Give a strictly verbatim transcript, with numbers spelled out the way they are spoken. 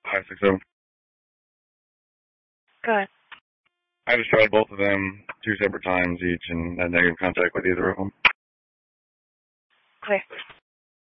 five six seven. Go ahead. I just tried both of them two separate times each and had negative contact with either of them. Clear.